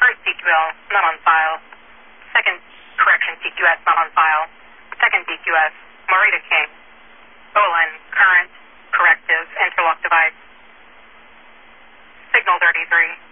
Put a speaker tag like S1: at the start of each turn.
S1: First DQL, not on file. Second correction DQS, not on file. Second DQS, Morita King. Olin, current, corrective, interlock device. Signal 33.